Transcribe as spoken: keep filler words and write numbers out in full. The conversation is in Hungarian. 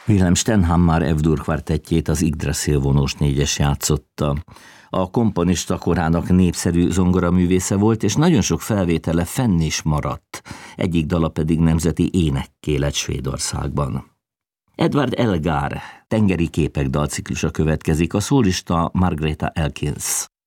Wilhelm Stenhammar F-dur kvartettjét az Yggdrasil vonós négyes játszotta. A komponista korának népszerű zongoraművésze volt, és nagyon sok felvétele fenn is maradt, egyik dala pedig nemzeti énekké lett Svédországban. Edward Elgar tengeri képek dalciklusa következik, a szólista Margreta Elkins.